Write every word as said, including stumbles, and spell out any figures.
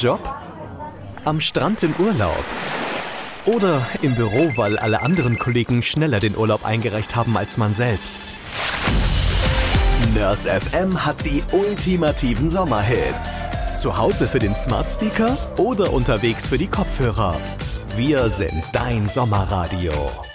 Job? Am Strand im Urlaub? Oder im Büro, weil alle anderen Kollegen schneller den Urlaub eingereicht haben als man selbst? Nurse F M hat die ultimativen Sommerhits. Zu Hause für den Smart Speaker oder unterwegs für die Kopfhörer. Wir sind dein Sommerradio.